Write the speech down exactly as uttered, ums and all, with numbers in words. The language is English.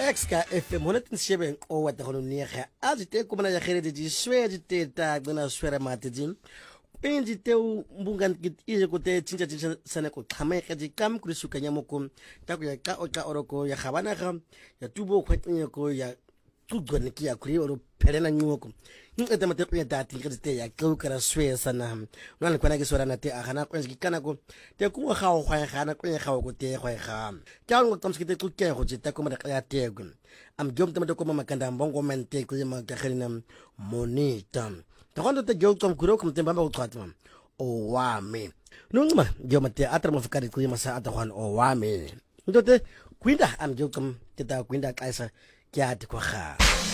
Exka F M honderd zeven o wat de gewoon neer. Als je te komen naar je gereden die sfeer die te taak dan sfeer maar te zien. En die te mbungan kit is ko te chincha chincha sana ko kama ka di kam krisu kanya mo ko ta ko ya ka o ka oroko ya khabana ga ya tubo ko tnya ko ya tudgon ki ya kuri oro perena nyoko. Ngata mate ko ya dati ka te ya ko kara sfeer sana. Ngana ko na ke sora na te agana ko ngi kana ko te ku ga o ga gana ko ya ga ko te go ga. Ka ngo tams ki te ku ke go te ko ma ya te go. Am jom te ko ma kanda mbongo mente ko ma ka khrina monita. Takwando te gyo tom kuro kum temba ba utqatma o wa me nungma gyo mate atra mo fikari ku masa atakwan o wa me ndote kwinda am gyo kum te ta kwinda kaisa kya ti ko kha